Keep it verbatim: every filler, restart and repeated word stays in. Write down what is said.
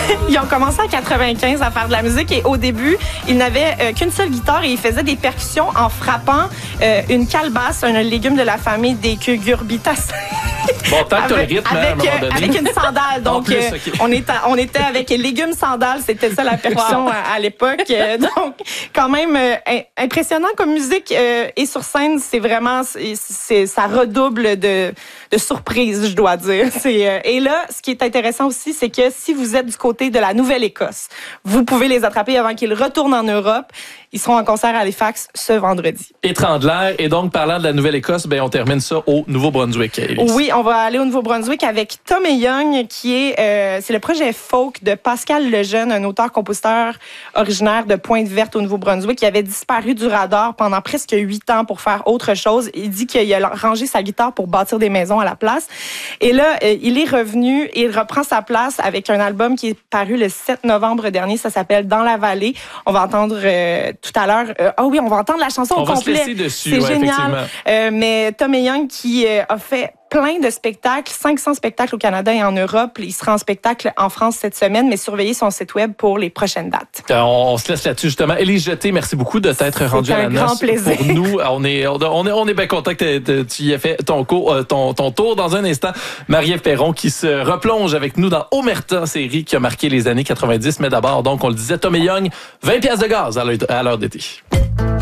Ils ont commencé en quatre-vingt-quinze à faire de la musique et au début, ils n'avaient euh, qu'une seule guitare et ils faisaient des percussions en frappant euh, une calebasse, un légume de la famille des cucurbitacées. Bon, tant que t'as le avec, rythme, avec, à un moment donné. avec une sandale. Donc, plus, euh, okay. on, était, on était avec légumes sandales. C'était ça la percussion wow. à, à l'époque. Euh, donc, quand même euh, impressionnant comme musique. Euh, et sur scène, c'est vraiment, c'est, c'est, ça redouble de, de surprise, je dois dire. C'est, euh, et là, ce qui est intéressant aussi, c'est que si vous êtes du côté de la Nouvelle-Écosse, vous pouvez les attraper avant qu'ils retournent en Europe. Ils seront en concert à Halifax ce vendredi. Étrangler. Et donc, parlant de la Nouvelle-Écosse, ben, on termine ça au Nouveau-Brunswick. Élise. Oui, on va aller au Nouveau-Brunswick avec Tom et Young, qui est, euh, c'est le projet folk de Pascal Lejeune, un auteur-compositeur originaire de Pointe-Verte au Nouveau-Brunswick, qui avait disparu du radar pendant presque huit ans pour faire autre chose. Il dit qu'il a rangé sa guitare pour bâtir des maisons à la place. Et là, euh, il est revenu et il reprend sa place avec un album qui est paru le sept novembre dernier. Ça s'appelle Dans la vallée. On va entendre euh, tout à l'heure... Ah euh, oh oui, on va entendre la chanson on au va complet. Se laisser dessus, c'est ouais, génial. Euh, mais Tom et Young qui euh, a fait plein de spectacles, cinq cents spectacles au Canada et en Europe. Il sera en spectacle en France cette semaine, mais surveillez son site web pour les prochaines dates. On, on se laisse là-dessus, justement. Élise Jeté, merci beaucoup de t'être rendue à la noce. C'est un grand plaisir. Pour nous, on est, on est, on est bien content que tu y aies fait ton, cours, ton, ton tour. Dans un instant, Marie-Ève Perron qui se replonge avec nous dans Omerta, série qui a marqué les années quatre-vingt-dix. Mais d'abord, donc, on le disait, Tom et Young, vingt piastres de gaz à l'heure d'été.